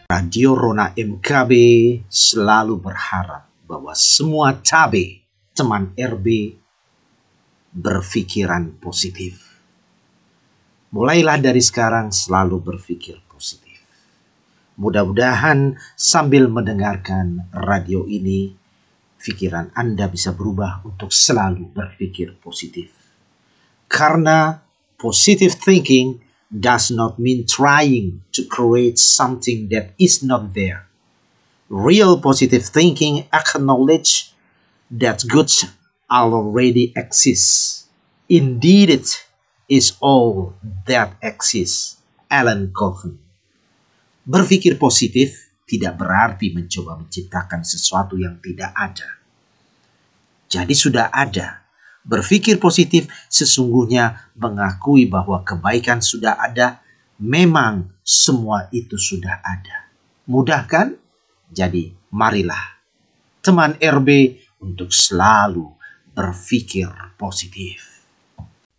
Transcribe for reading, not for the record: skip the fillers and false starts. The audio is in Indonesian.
Radio Rona MKB selalu berharap bahwa semua cabe teman RB berpikiran positif. Mulailah dari sekarang selalu berpikir positif. Mudah-mudahan sambil mendengarkan radio ini, pikiran Anda bisa berubah untuk selalu berpikir positif. Karena positive thinking does not mean trying to create something that is not there. Real positive thinking acknowledge that good already exists. Indeed, it is all that exists. Alan Covey. Berpikir positif tidak berarti mencoba menciptakan sesuatu yang tidak ada. Jadi sudah ada. Berpikir positif sesungguhnya mengakui bahwa kebaikan sudah ada, memang semua itu sudah ada. Mudah kan? Jadi marilah teman RB untuk selalu berpikir positif.